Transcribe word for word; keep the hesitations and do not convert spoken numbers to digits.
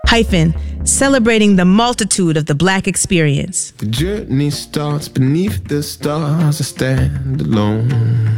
hyphen, celebrating the multitude of the Black experience. The journey starts beneath the stars. I stand alone.